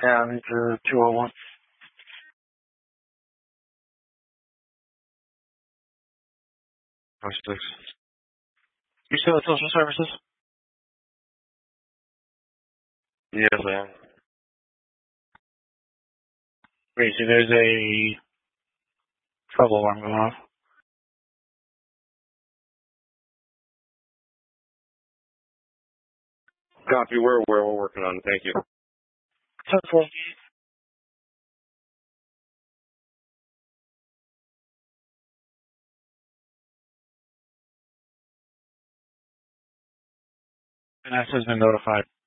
Yeah, it's 201. Oh, 6. You still at social services? Yes, I am. Wait, so there's a trouble alarm going off. Copy. We're aware. We're working on it. Thank you. 10-4. And that has been notified.